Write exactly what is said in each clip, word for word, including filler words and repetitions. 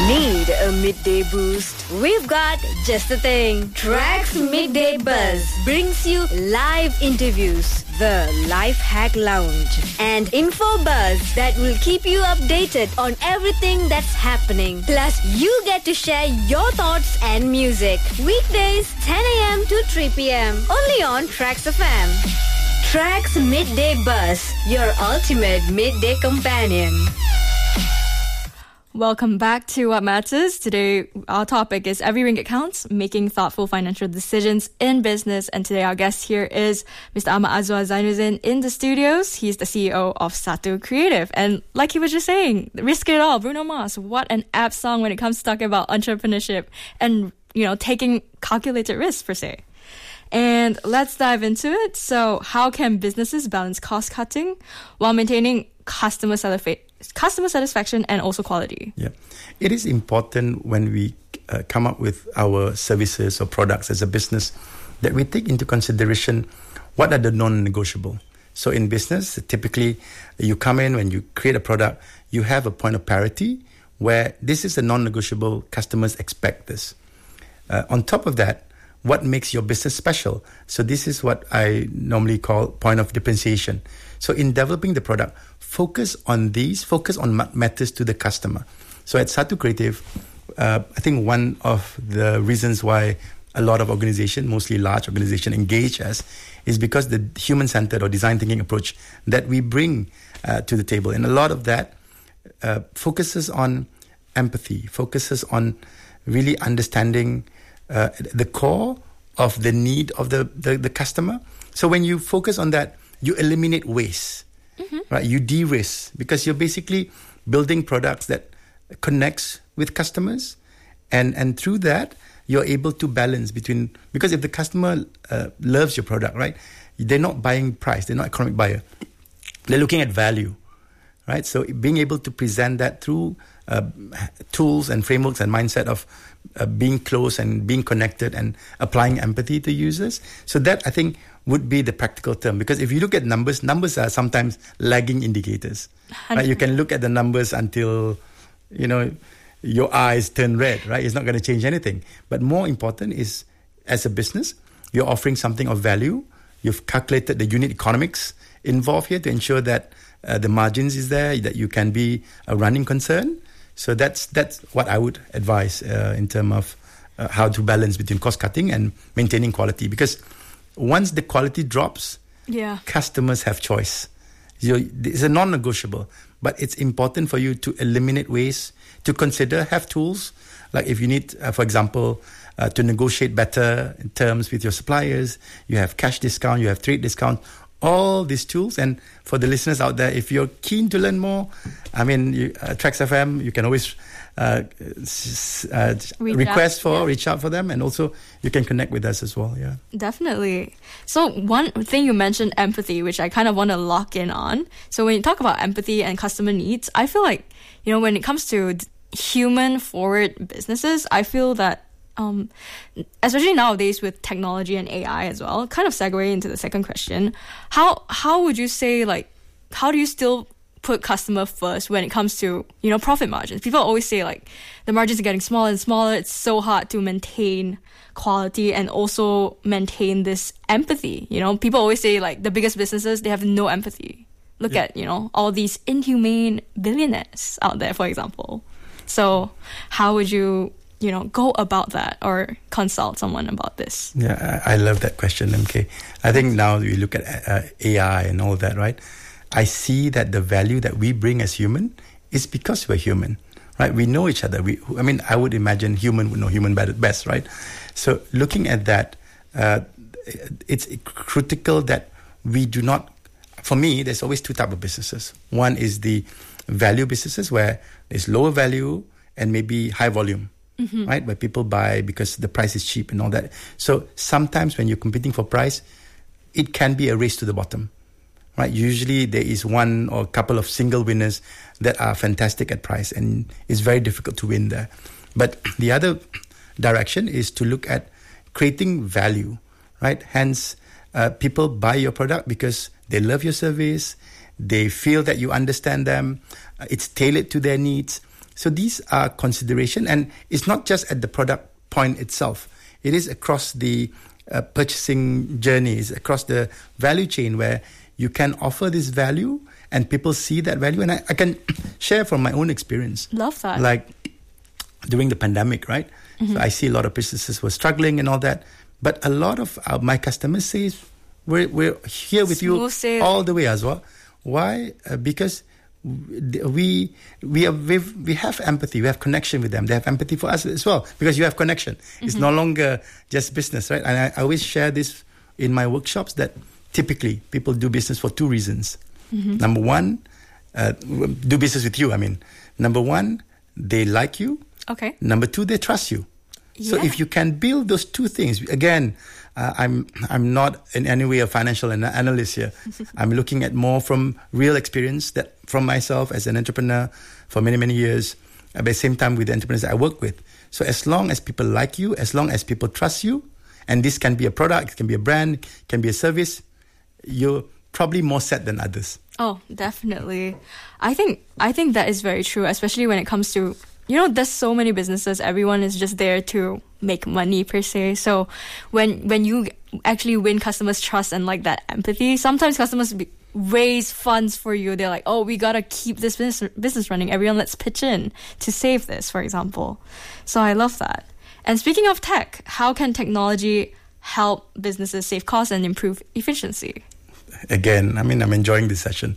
Need a midday boost? We've got just the thing. Tracks Midday Buzz brings you live interviews, the Life Hack Lounge, and info buzz that will keep you updated on everything that's happening. Plus, you get to share your thoughts and music. Weekdays, ten a.m. to three p.m. Only on Tracks F M. Tracks Midday Buzz, your ultimate midday companion. Welcome back to What Matters. Today, our topic is Every Ringgit Counts, making thoughtful financial decisions in business. And today, our guest here is Mister Ahmad Azwar Zainuddin in the studios. He's the C E O of Satu Creative. And like he was just saying, risk it all. Bruno Mars, what an apt song when it comes to talking about entrepreneurship and, you know, taking calculated risks, per se. And let's dive into it. So how can businesses balance cost cutting while maintaining customer satisfaction? Customer satisfaction and also quality. Yeah, it is important when we uh, come up with our services or products as a business that we take into consideration what are the non-negotiable. So in business, typically you come in when you create a product, you have a point of parity where this is a non-negotiable. Customers expect this. Uh, on top of that, what makes your business special? So this is what I normally call point of differentiation. So in developing the product, focus on these, focus on what matters to the customer. So at Satu Creative, uh, I think one of the reasons why a lot of organizations, mostly large organizations, engage us is because the human-centered or design thinking approach that we bring uh, to the table. And a lot of that uh, focuses on empathy, focuses on really understanding uh, the core of the need of the, the, the customer. So when you focus on that, you eliminate waste. Mm-hmm. Right, you de-risk because you're basically building products that connects with customers, and and through that you're able to balance between, because if the customer uh, loves your product, right, they're not buying price, they're not economic buyer, they're looking at value, right? So being able to present that through uh, tools and frameworks and mindset of uh, being close and being connected and applying empathy to users. So that, I think, would be the practical term. Because if you look at numbers, numbers are sometimes lagging indicators. Right? You can look at the numbers until, you know, your eyes turn red, right? It's not going to change anything. But more important is, as a business, you're offering something of value. You've calculated the unit economics involved here to ensure that uh, the margins is there, that you can be a running concern. So that's that's what I would advise uh, in terms of uh, how to balance between cost cutting and maintaining quality. Because once the quality drops, yeah, customers have choice. You, it's a non-negotiable, but it's important for you to eliminate waste, to consider, have tools. Like if you need, uh, for example, uh, to negotiate better in terms with your suppliers, you have cash discount, you have trade discount, all these tools. And for the listeners out there, if you're keen to learn more, I mean, you, uh, Tracks F M, you can always uh, uh, request out. for, yeah. reach out for them. And also you can connect with us as well. Yeah, definitely. So one thing you mentioned, empathy, which I kind of want to lock in on. So when you talk about empathy and customer needs, I feel like, you know, when it comes to human forward businesses, I feel that Um, especially nowadays with technology and A I as well, kind of segue into the second question. How how would you say, like, how do you still put customer first when it comes to, you know, profit margins? People always say, like, the margins are getting smaller and smaller. It's so hard to maintain quality and also maintain this empathy. You know, people always say, like, the biggest businesses, they have no empathy. Look yeah. at, you know, all these inhumane billionaires out there, for example. So how would you, you know, go about that or consult someone about this? Yeah, I, I love that question, M K. I think now we look at uh, A I and all that, right? I see that the value that we bring as human is because we're human, right? We know each other. We, I mean, I would imagine human would know human better best, right? So looking at that, uh, it's critical that we do not, for me, there's always two types of businesses. One is the value businesses where there's lower value and maybe high volume. Mm-hmm. Right, where people buy because the price is cheap and all that. So sometimes when you're competing for price, it can be a race to the bottom, right? Usually there is one or a couple of single winners that are fantastic at price, and it's very difficult to win there. But the other direction is to look at creating value, right? Hence, uh, people buy your product because they love your service, they feel that you understand them, uh, it's tailored to their needs. So these are consideration, and it's not just at the product point itself. It is across the uh, purchasing journeys, across the value chain, where you can offer this value and people see that value. And I, I can share from my own experience. Love that. Like during the pandemic, right? Mm-hmm. So I see a lot of businesses were struggling and all that. But a lot of uh, my customers say, we're, we're here with Smooth you sailing. all the way as well. Why? Uh, because we we have we've, we have empathy, we have connection with them. They have empathy for us as well, because you have connection. Mm-hmm. It's no longer just business, right? And I, I always share this in my workshops that typically people do business for two reasons. Mm-hmm. Number one, uh, do business with you. I mean, number one, they like you. Okay. Number two, they trust you. So Yeah. if you can build those two things, again, uh, I'm I'm not in any way a financial ana- analyst here. I'm looking at more from real experience that from myself as an entrepreneur for many, many years, at the same time with the entrepreneurs that I work with. So as long as people like you, as long as people trust you, and this can be a product, it can be a brand, it can be a service, you're probably more set than others. Oh, definitely. I think I think that is very true, especially when it comes to, you know, there's so many businesses. Everyone is just there to make money per se. So when when you actually win customers' trust and like that empathy, sometimes customers be, raise funds for you. They're like, oh, we gotta keep this business business running. Everyone, let's pitch in to save this, for example. So I love that. And speaking of tech, how can technology help businesses save costs and improve efficiency? Again, I mean, I'm enjoying this session.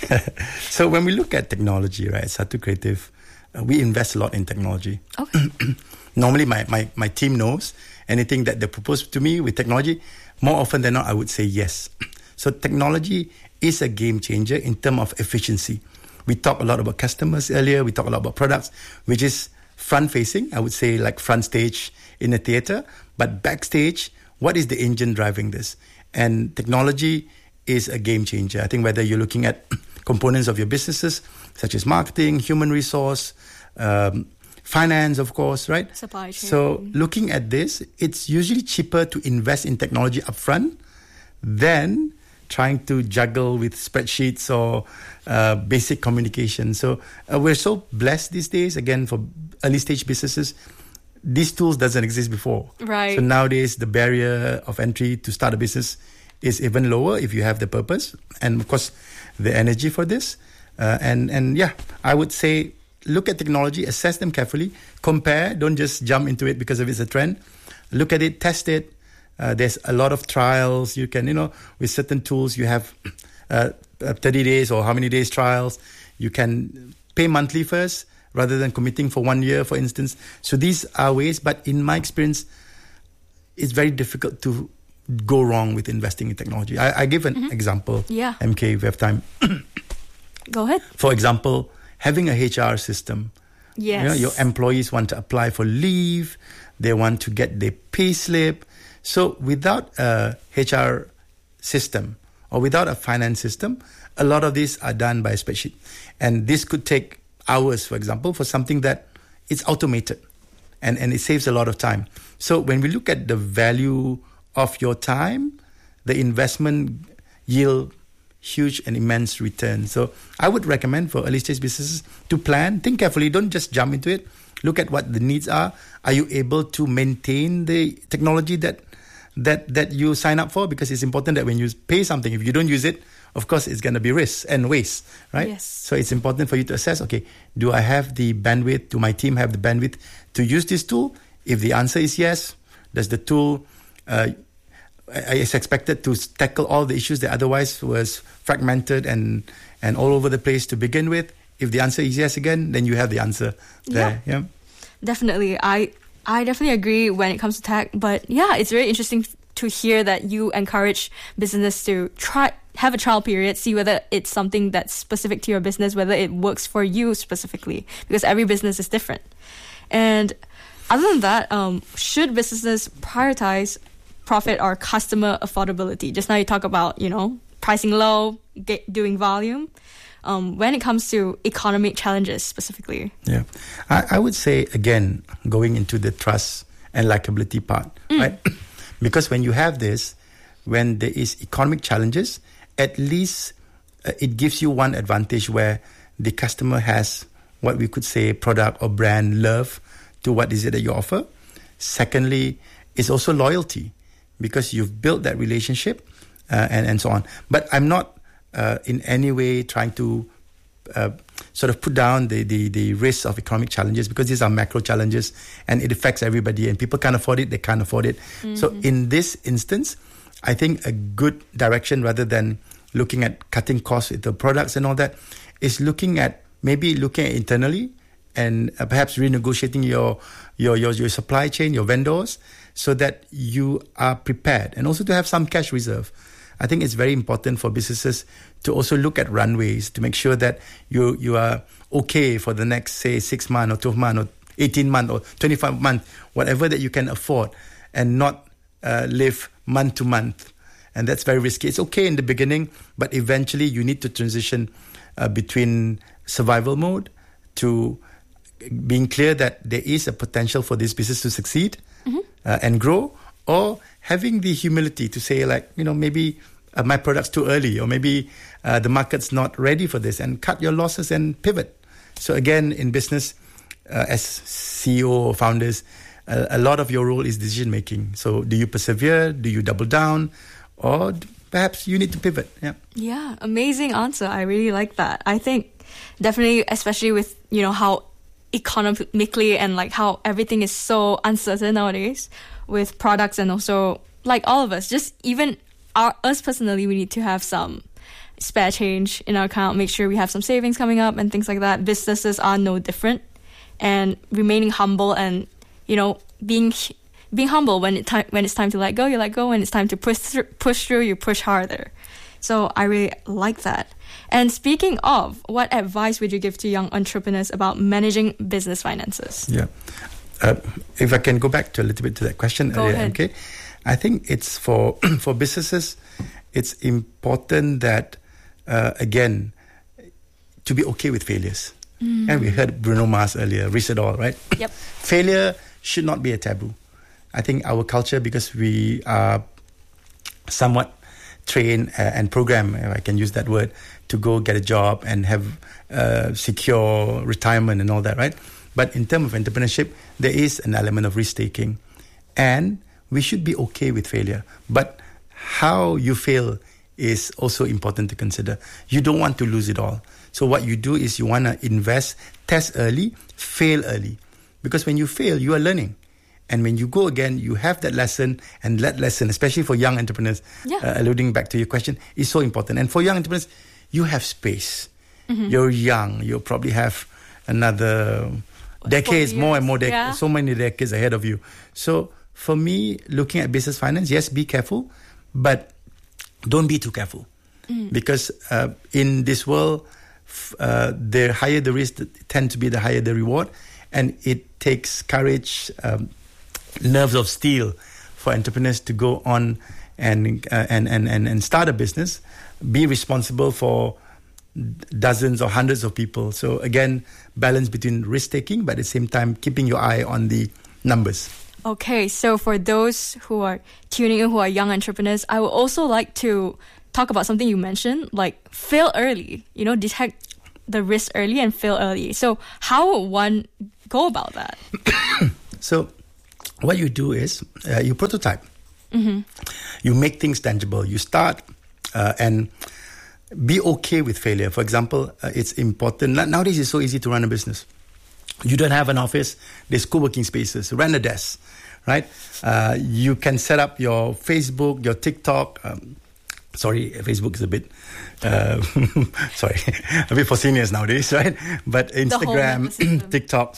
So when we look at technology, right, Satu Creative, uh, we invest a lot in technology. Okay. Normally, my, my, my team knows anything that they propose to me with technology. More often than not, I would say yes. So technology is a game changer in terms of efficiency. We talked a lot about customers earlier. We talked a lot about products, which is front-facing. I would say like front stage in a theater. But backstage, what is the engine driving this? And technology is a game changer. I think whether you're looking at components of your businesses, such as marketing, human resource, um, finance, of course, right? Supply chain. So looking at this, it's usually cheaper to invest in technology upfront than trying to juggle with spreadsheets or uh, basic communication. So uh, we're so blessed these days, again, for early stage businesses. These tools doesn't exist before. Right. So nowadays, the barrier of entry to start a business is even lower if you have the purpose and, of course, the energy for this. Uh, and, and yeah, I would say look at technology, assess them carefully, compare, don't just jump into it because of it's a trend. Look at it, test it. Uh, there's a lot of trials. You can, you know, with certain tools, you have uh, thirty days or how many days trials. You can pay monthly first rather than committing for one year, for instance. So these are ways, but in my experience, it's very difficult to go wrong with investing in technology. I, I give an mm-hmm. example. Yeah. M K, we have time. Go ahead. For example, having a H R system. Yes. You know, your employees want to apply for leave. They want to get their pay slip. So without a H R system or without a finance system, a lot of these are done by a spreadsheet. And this could take hours, for example, for something that it's automated and, and it saves a lot of time. So when we look at the value of your time, the investment yield huge and immense return. So I would recommend for early stage businesses to plan, think carefully, don't just jump into it. Look at what the needs are. Are you able to maintain the technology that that that you sign up for? Because it's important that when you pay something, if you don't use it, of course, it's going to be risk and waste, right? Yes. So it's important for you to assess, okay, do I have the bandwidth? Do my team have the bandwidth to use this tool? If the answer is yes, does the tool uh, is expected to tackle all the issues that otherwise was fragmented and, and all over the place to begin with? If the answer is yes again, then you have the answer there. Yeah, yeah? Definitely. I I definitely agree when it comes to tech. But yeah, it's very interesting to hear that you encourage business to try have a trial period, see whether it's something that's specific to your business, whether it works for you specifically, because every business is different. And other than that, um, should businesses prioritize profit or customer affordability? Just now you talk about, you know, pricing low, get, doing volume. Um, when it comes to economic challenges specifically? Yeah, I, I would say, again, going into the trust and likability part, mm. right? Because when you have this, when there is economic challenges, at least uh, it gives you one advantage where the customer has what we could say product or brand love to what is it that you offer. Secondly, it's also loyalty, because you've built that relationship uh, and, and so on. But I'm not uh, in any way trying to uh, sort of put down the, the, the risks of economic challenges, because these are macro challenges and it affects everybody, and people can't afford it, they can't afford it. Mm-hmm. So in this instance, I think a good direction, rather than looking at cutting costs with the products and all that, is looking at maybe looking at internally and uh, perhaps renegotiating your, your your your supply chain, your vendors, so that you are prepared, and also to have some cash reserve. I think it's very important for businesses to also look at runways to make sure that you you are okay for the next, say, six months or twelve months or eighteen months or twenty-five months, whatever that you can afford, and not uh, live month to month. And that's very risky. It's okay in the beginning, but eventually you need to transition uh, between survival mode to being clear that there is a potential for this business to succeed mm-hmm. uh, and grow, or having the humility to say, like, you know, maybe uh, my product's too early, or maybe uh, the market's not ready for this, and cut your losses and pivot. So again, in business, uh, as C E O or founders, uh, a lot of your role is decision making. So do you persevere? Do you double down? Or perhaps you need to pivot. Yeah. Yeah, amazing answer. I really like that. I think definitely, especially with, you know, how economically and like how everything is so uncertain nowadays with products, and also like all of us, just even our, us personally, we need to have some spare change in our account, make sure we have some savings coming up and things like that. Businesses are no different, and remaining humble and, you know, being being humble when it time when it's time to let go, you let go. When it's time to push through, push through, you push harder. So I really like that. And speaking of, what advice would you give to young entrepreneurs about managing business finances? Yeah. Uh, if I can go back to a little bit to that question go earlier, ahead. okay? I think it's for for businesses, it's important that, uh, again, to be okay with failures. Mm. And we heard Bruno Mars earlier, risk it all, right? Yep. Failure should not be a taboo. I think our culture, because we are somewhat trained uh, and programmed, if I can use that word, to go get a job and have uh, secure retirement and all that, right? But in terms of entrepreneurship, there is an element of risk-taking. And we should be okay with failure. But how you fail is also important to consider. You don't want to lose it all. So what you do is you want to invest, test early, fail early. Because when you fail, you are learning. And when you go again, you have that lesson, and that lesson, especially for young entrepreneurs, yeah. uh, alluding back to your question, is so important. And for young entrepreneurs, you have space. Mm-hmm. You're young. You probably have another decades, more and more decades, yeah. so many decades ahead of you. So for me, looking at business finance, yes, be careful, but don't be too careful. Mm. Because uh, in this world, uh, the higher the risk tend to be the higher the reward. And it takes courage, um, nerves of steel for entrepreneurs to go on and, uh, and, and, and, and start a business, be responsible for dozens or hundreds of people. So again, balance between risk-taking, but at the same time, keeping your eye on the numbers. Okay, so for those who are tuning in, who are young entrepreneurs, I would also like to talk about something you mentioned, like fail early, you know, detect the risk early and fail early. So how would one go about that? So what you do is uh, you prototype. Mm-hmm. You make things tangible. You start uh, and be okay with failure. For example, uh, it's important. Nowadays, it's so easy to run a business. You don't have an office. There's co-working spaces. Rent a desk, right? Uh, you can set up your Facebook, your TikTok. Um, sorry, Facebook is a bit, uh, sorry, a bit for seniors nowadays, right? But Instagram, TikTok.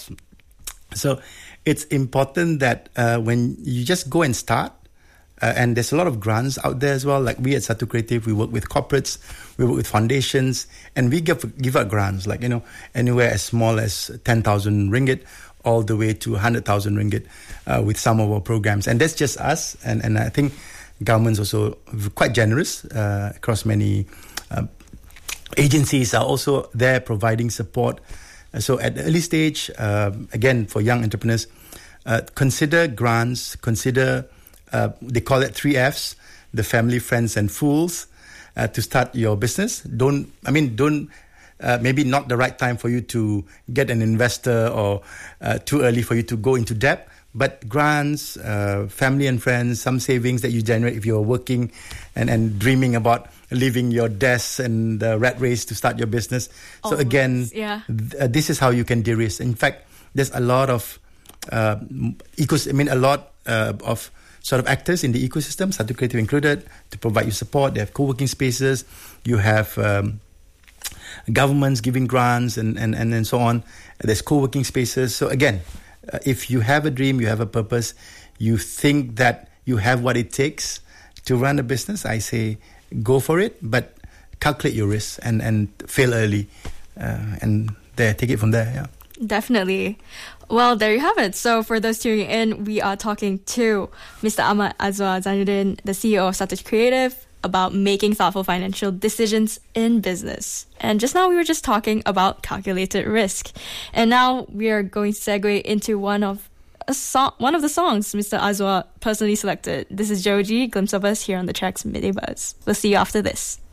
So it's important that uh, when you just go and start, uh, and there's a lot of grants out there as well. Like we at Satu Creative, we work with corporates, we work with foundations, and we give give out grants, like, you know, anywhere as small as ten thousand ringgit all the way to one hundred thousand ringgit uh, with some of our programs. And that's just us. And, and I think government's also quite generous uh, across many uh, agencies are also there providing support. Uh, so at the early stage, uh, again, for young entrepreneurs, uh, consider grants, consider, uh, they call it three Fs, the family, friends, and fools, uh, to start your business. Don't, I mean, don't uh, maybe not the right time for you to get an investor, or uh, too early for you to go into debt. But grants, uh, family and friends, some savings that you generate if you're working and, and dreaming about leaving your desk and the rat race to start your business. So Always, again, yeah. th- uh, this is how you can de-risk. In fact, there's a lot of uh, ecos- I mean, a lot uh, of sort of actors in the ecosystem, Satu Creative included, to provide you support. They have co-working spaces. You have um, governments giving grants and, and, and, and so on. There's co-working spaces. So again, uh, if you have a dream, you have a purpose, you think that you have what it takes to run a business, I say go for it, but calculate your risks and, and fail early. Uh, and there, take it from there, yeah. Definitely. Well, there you have it. So for those tuning in, we are talking to Mister Ahmad Azwar Zainuddin, the C E O of Satu Creative, about making thoughtful financial decisions in business. And just now we were just talking about calculated risk. And now we are going to segue into one of a song, one of the songs Mister Azwar personally selected. This is Joji, Glimpse of Us, here on the Tracks Midday Buzz. We'll see you after this.